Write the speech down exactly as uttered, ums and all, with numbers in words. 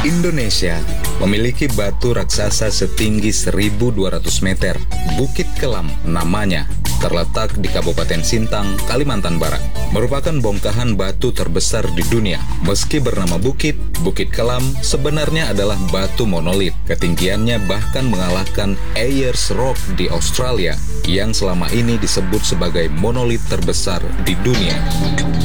Indonesia memiliki batu raksasa setinggi seribu dua ratus meter, Bukit Kelam namanya, terletak di Kabupaten Sintang, Kalimantan Barat. Merupakan bongkahan batu terbesar di dunia. Meski bernama bukit, Bukit Kelam sebenarnya adalah batu monolit. Ketinggiannya bahkan mengalahkan Ayers Rock di Australia, yang selama ini disebut sebagai monolit terbesar di dunia.